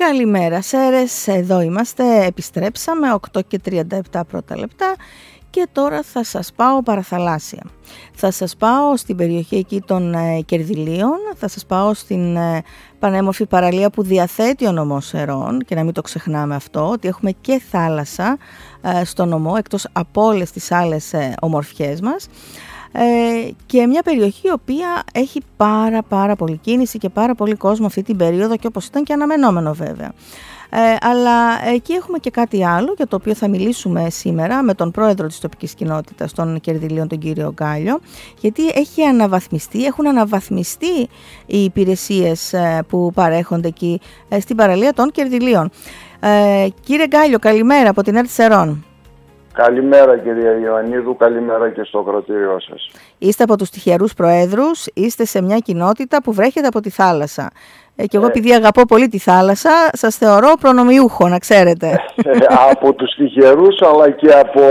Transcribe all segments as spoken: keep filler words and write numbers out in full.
Καλημέρα Σέρες, εδώ είμαστε, επιστρέψαμε οκτώ και τριάντα επτά πρώτα λεπτά και τώρα θα σας πάω παραθαλάσσια. Θα σας πάω στην περιοχή εκεί των ε, Κερδυλίων, θα σας πάω στην ε, πανέμορφη παραλία που διαθέτει ο νομός Σερών, και να μην το ξεχνάμε αυτό, ότι έχουμε και θάλασσα ε, στο νομό, εκτός από όλες τις άλλες ε, ομορφιές μας. Ε, και μια περιοχή η οποία έχει πάρα πάρα πολύ κίνηση και πάρα πολύ κόσμο αυτή την περίοδο, και όπως ήταν και αναμενόμενο βέβαια. Ε, αλλά εκεί έχουμε και κάτι άλλο για το οποίο θα μιλήσουμε σήμερα με τον πρόεδρο της τοπικής κοινότητας των Κερδυλίων, τον κύριο Γκάλιο, γιατί έχει αναβαθμιστεί, έχουν αναβαθμιστεί οι υπηρεσίες που παρέχονται εκεί στην παραλία των Κερδυλίων. Ε, κύριε Γκάλιο, καλημέρα από την ΕΡΤ Σερών. Καλημέρα κυρία Ιωαννίδου, καλημέρα και στο ακροατήριό σας. Είστε από τους τυχερούς προέδρους, είστε σε μια κοινότητα που βρέχεται από τη θάλασσα. Ε, και εγώ, επειδή αγαπώ πολύ τη θάλασσα, σας θεωρώ προνομιούχο, να ξέρετε. Ε, από τους τυχερούς, αλλά και από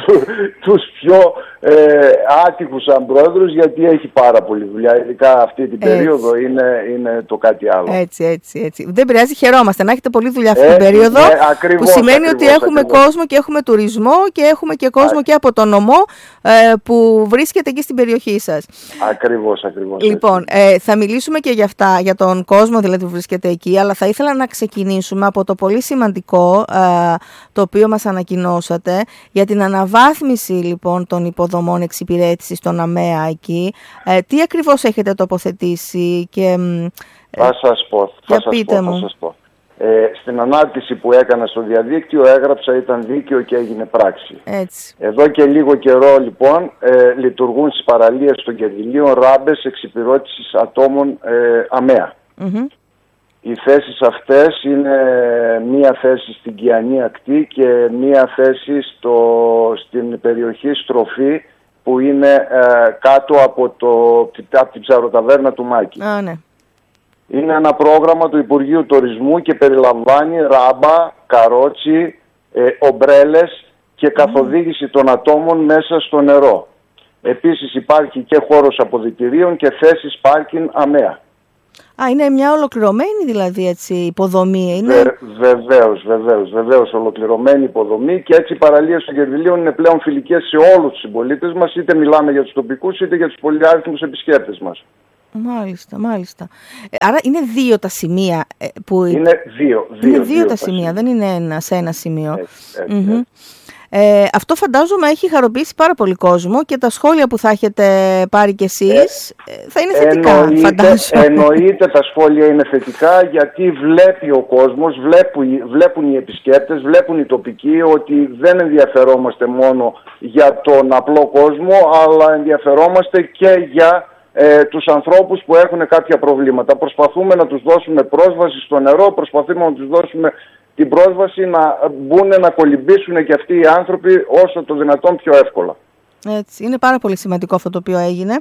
τους πιο ε, άτυχους σαν πρόεδρους, γιατί έχει πάρα πολλή δουλειά. Ειδικά αυτή την περίοδο είναι, είναι το κάτι άλλο. Έτσι, έτσι, έτσι. Δεν πειράζει, χαιρόμαστε να έχετε πολλή δουλειά αυτή έτσι, την περίοδο. Ναι, ακριβώς, που σημαίνει ακριβώς, ότι έχουμε ακριβώς. κόσμο και έχουμε τουρισμό και έχουμε και κόσμο Α. και από το νομό ε, που βρίσκεται εκεί στην περιοχή σας. Ακριβώς, ακριβώς. Λοιπόν, ε, θα μιλήσουμε και για αυτά, για τον κόσμο δηλαδή που βρίσκεται εκεί, αλλά θα ήθελα να ξεκινήσουμε από το πολύ σημαντικό ε, το οποίο μας ανακοινώσατε για την αναβάθμιση λοιπόν των υποδομών εξυπηρέτησης στον ΑΜΕΑ εκεί. Ε, τι ακριβώς έχετε τοποθετήσει και... Ε, θα σας πω, θα σας πω, θα σας πω. Ε, στην ανάρτηση που έκανα στο διαδίκτυο έγραψα ήταν δίκαιο και έγινε πράξη. Έτσι. Εδώ και λίγο καιρό λοιπόν ε, λειτουργούν στις παραλίες των Κερδυλίων ράμπες εξυπηρέτησης ατόμων ε, ΑΜΕΑ. Mm-hmm. Οι θέσεις αυτές είναι μία θέση στην Κιανή ακτή και μία θέση στο, στην περιοχή Στροφή που είναι ε, κάτω από, το, από την ψαροταβέρνα του Μάκη. Α, ναι. Είναι ένα πρόγραμμα του Υπουργείου Τουρισμού και περιλαμβάνει ράμπα, καρότσι, ε, ομπρέλες και καθοδήγηση των ατόμων μέσα στο νερό. Επίσης υπάρχει και χώρος αποδυτηρίων και θέσεις πάρκινγκ ΑΜΕΑ. Α, είναι μια ολοκληρωμένη δηλαδή έτσι υποδομή. Είναι... Βε, βεβαίως, βεβαίως, βεβαίως ολοκληρωμένη υποδομή, και έτσι οι παραλίες των Κερδυλίων είναι πλέον φιλικές σε όλους τους συμπολίτες μας, είτε μιλάμε για τους τοπικούς είτε για τους πολυάριθμους επισκέπτες μας. Μάλιστα, μάλιστα. Ε, άρα είναι δύο τα σημεία που... Είναι δύο. δύο είναι δύο, δύο τα σημεία, δεν είναι ένα σε ένα σημείο. Έτσι, έτσι, mm-hmm. έτσι. Ε, αυτό φαντάζομαι έχει χαροποιήσει πάρα πολύ κόσμο, και τα σχόλια που θα έχετε πάρει κι εσείς ε, θα είναι θετικά. Εννοείται, φαντάζομαι. εννοείται τα σχόλια είναι θετικά, γιατί βλέπει ο κόσμος, βλέπουν, βλέπουν οι επισκέπτες, βλέπουν οι τοπικοί ότι δεν ενδιαφερόμαστε μόνο για τον απλό κόσμο, αλλά ενδιαφερόμαστε και για ε, τους ανθρώπους που έχουν κάποια προβλήματα. Προσπαθούμε να τους δώσουμε πρόσβαση στο νερό, προσπαθούμε να τους δώσουμε την πρόσβαση να μπουν, να κολυμπήσουν και αυτοί οι άνθρωποι όσο το δυνατόν πιο εύκολα. Έτσι, είναι πάρα πολύ σημαντικό αυτό το οποίο έγινε.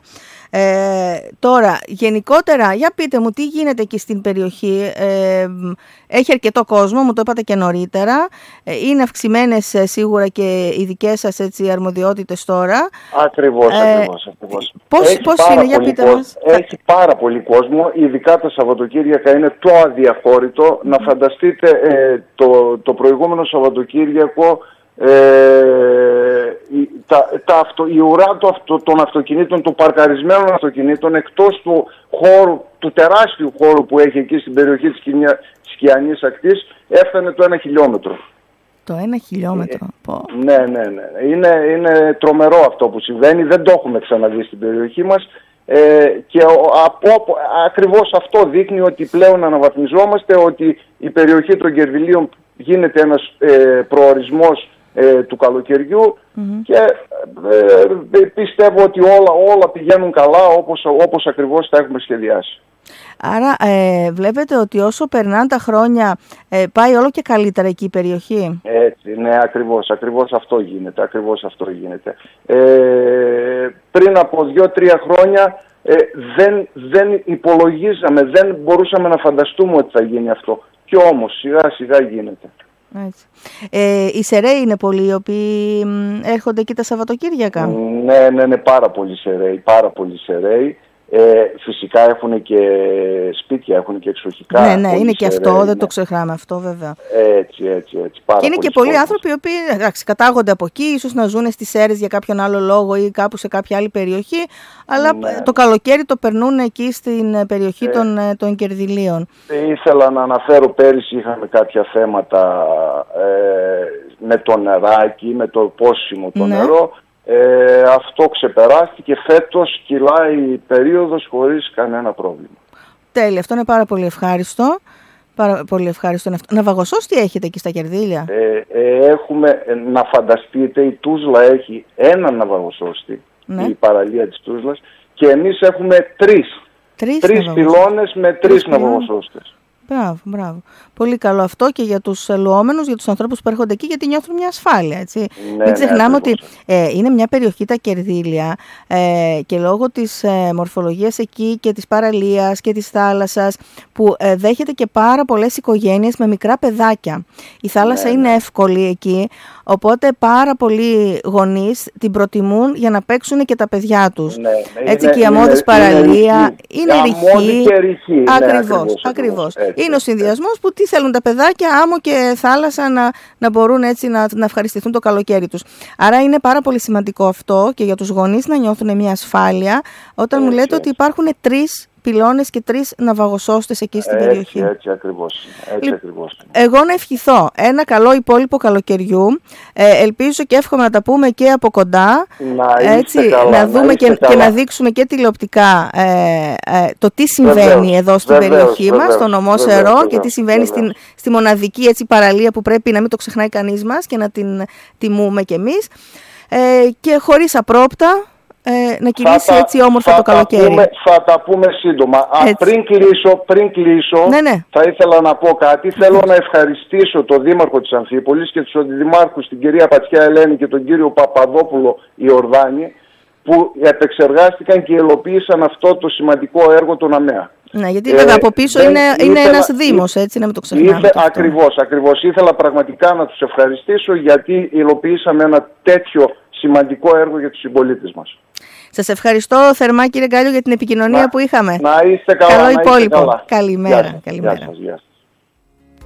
Ε, τώρα, γενικότερα, για πείτε μου τι γίνεται εκεί στην περιοχή. Ε, έχει αρκετό κόσμο, μου το είπατε και νωρίτερα. Ε, είναι αυξημένες ε, σίγουρα και οι δικές σας έτσι, αρμοδιότητες τώρα. Ακριβώς, ε, ακριβώς. ακριβώς. Πώς, πώς είναι, για πείτε κόσμο, μας. Έχει πάρα πολύ κόσμο, ειδικά τα Σαββατοκύριακα είναι το αδιαφόρητο. Mm. Να φανταστείτε ε, το, το προηγούμενο Σαββατοκύριακο Ε, η, τα, τα αυτο, η ουρά το αυτο, των αυτοκινήτων, των παρκαρισμένων αυτοκινήτων, εκτός του χώρου, του τεράστιου χώρου που έχει εκεί στην περιοχή της, Κινια, της Κιανής ακτής, έφτανε το ένα χιλιόμετρο. Το ένα χιλιόμετρο. Ε, ναι, ναι, ναι. Είναι, είναι τρομερό αυτό που συμβαίνει, δεν το έχουμε ξαναδεί στην περιοχή μας. Ε, και από, ακριβώς αυτό δείχνει ότι πλέον αναβαθμιζόμαστε, ότι η περιοχή των Κερδυλίων γίνεται ένας ε, προορισμός ε, του καλοκαιριού mm-hmm. και ε, ε, πιστεύω ότι όλα, όλα πηγαίνουν καλά όπως, όπως ακριβώς τα έχουμε σχεδιάσει. Άρα ε, βλέπετε ότι όσο περνάνε τα χρόνια ε, πάει όλο και καλύτερα εκεί η περιοχή. Έτσι, ναι, ακριβώς, ακριβώς αυτό γίνεται, ακριβώς αυτό γίνεται. Ε, πριν από δύο-τρία χρόνια ε, δεν, δεν υπολογίζαμε, δεν μπορούσαμε να φανταστούμε ότι θα γίνει αυτό. Και όμως σιγά σιγά γίνεται. Έτσι. Ε, οι Σεραίοι είναι πολλοί οι οποίοι έρχονται εκεί τα Σαββατοκύριακα. Ναι, ναι, ναι, πάρα πολλοί Σεραίοι, πάρα πολλοί Σεραίοι. Ε, φυσικά έχουν και σπίτια, έχουν και εξοχικά. Ναι, ναι, είναι και αυτό, είναι. Δεν το ξεχνάμε αυτό βέβαια. Έτσι, έτσι, έτσι. Πάρα και είναι και πολλοί άνθρωποι οι οποίοι εντάξει, κατάγονται από εκεί, ίσως να ζουν στις Σέρρες για κάποιον άλλο λόγο ή κάπου σε κάποια άλλη περιοχή, αλλά ναι. το καλοκαίρι το περνούν εκεί στην περιοχή ε, των, των Κερδυλίων. Ήθελα να αναφέρω, πέρυσι είχαμε κάποια θέματα ε, με το νεράκι, με το πόσιμο το ναι. νερό. Ε, αυτό ξεπεράστηκε, φέτος κυλάει η περίοδος χωρίς κανένα πρόβλημα. Τέλεια, αυτό είναι πάρα πολύ ευχάριστο. Πάρα πολύ ευχάριστο. Ναυαγοσώς τι έχετε εκεί στα Κερδύλια? Ε, ε, έχουμε, ε, να φανταστείτε, η Τούσλα έχει έναν ναυαγοσώστη, ναι. η παραλία της Τούσλας, και εμείς έχουμε τρεις. Τρεις, τρεις πυλώνες με τρεις ναυαγοσώστες. Μπράβο, μπράβο. Πολύ καλό αυτό και για τους λουόμενους, για τους ανθρώπους που έρχονται εκεί, γιατί νιώθουν μια ασφάλεια. Έτσι. Ναι, Μην ξεχνάμε ναι, ότι ε, είναι μια περιοχή τα Κερδύλια ε, και λόγω της ε, μορφολογίας εκεί και της παραλίας και της θάλασσας που ε, δέχεται και πάρα πολλές οικογένειες με μικρά παιδάκια. Η θάλασσα ναι, είναι ναι. εύκολη εκεί, οπότε πάρα πολλοί γονείς την προτιμούν για να παίξουν και τα παιδιά τους. Ναι, ναι, έτσι είναι, και η Αμμώδης παραλία είναι ρηχή. Ακριβώς, ακριβώς. Είναι ο συνδυασμός που τι θέλουν τα παιδάκια, άμμο και θάλασσα να, να μπορούν έτσι να, να ευχαριστηθούν το καλοκαίρι τους. Άρα είναι πάρα πολύ σημαντικό αυτό και για τους γονείς να νιώθουν μια ασφάλεια όταν έτσι, μου λέτε έτσι. ότι υπάρχουν τρεις πυλώνες και τρεις ναυαγοσώστες εκεί στην έτσι, περιοχή. Έτσι ακριβώς. Έτσι Λ- ακριβώς. Εγώ να ευχηθώ ένα καλό υπόλοιπο καλοκαιριού. Ε, ελπίζω και εύχομαι να τα πούμε και από κοντά. Να, έτσι, καλά, να δούμε να και, και να δείξουμε και τηλεοπτικά ε, ε, το τι συμβαίνει βεβαίως, εδώ στην βεβαίως, περιοχή βεβαίως, μας, στο νομό Σερών, και τι συμβαίνει στην, στη μοναδική έτσι, παραλία που πρέπει να μην το ξεχνάει κανείς μας και να την τιμούμε κι εμείς. Ε, και χωρίς απρόπτα. Ε, να κυλήσει θα έτσι όμορφα θα το καλοκαίρι. Πούμε, θα τα πούμε σύντομα. Α, πριν κλείσω, πριν κλείσω ναι, ναι. θα ήθελα να πω κάτι. Θέλω να ευχαριστήσω τον Δήμαρχο της Αμφίπολης και τους αντιδημάρχους, την κυρία Πατσιά Ελένη και τον κύριο Παπαδόπουλο Ιορδάνη, που επεξεργάστηκαν και υλοποίησαν αυτό το σημαντικό έργο των ΑΜΕΑ. Ναι, γιατί βέβαια ε, από πίσω είναι, ήθελα, είναι ένας δήμος, έτσι, να μην το ξεχνάμε. Ήθε, ακριβώς, ακριβώς. Ήθελα πραγματικά να τους ευχαριστήσω γιατί υλοποιήσαμε ένα τέτοιο σημαντικό έργο για τους συμπολίτες μας. Σας ευχαριστώ θερμά κύριε Γκάλιο για την επικοινωνία να, που είχαμε. Να είστε καλά. Καλό να είστε υπόλοιπο. Καλά. Καλημέρα. Γεια σας, καλημέρα. Γεια σας, γεια σας.